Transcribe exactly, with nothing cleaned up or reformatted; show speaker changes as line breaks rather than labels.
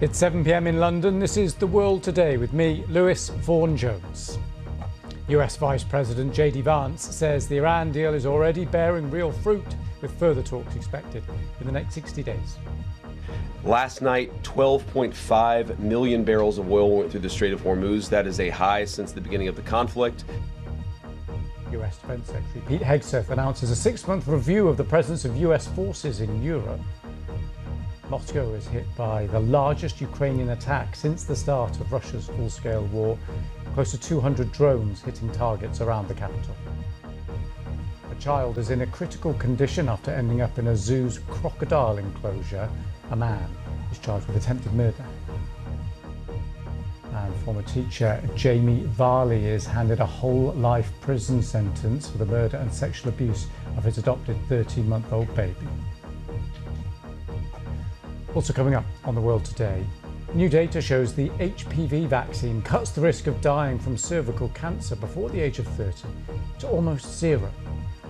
It's seven p m in London. This is The World Today with me, Lewis Vaughan-Jones. U S Vice President J D Vance says the Iran deal is already bearing real fruit, with further talks expected in the next sixty days.
Last night, twelve point five million barrels of oil went through the Strait of Hormuz. That is a high since the beginning of the conflict.
U S Defense Secretary Pete Hegseth announces a six-month review of the presence of U S forces in Europe. Moscow is hit by the largest Ukrainian attack since the start of Russia's full-scale war. Close to two hundred drones hitting targets around the capital. A child is in a critical condition after ending up in a zoo's crocodile enclosure. A man is charged with attempted murder. And former teacher Jamie Varley is handed a whole-life prison sentence for the murder and sexual abuse of his adopted thirteen-month-old baby. Also coming up on The World Today, new data shows the H P V vaccine cuts the risk of dying from cervical cancer before the age of thirty to almost zero.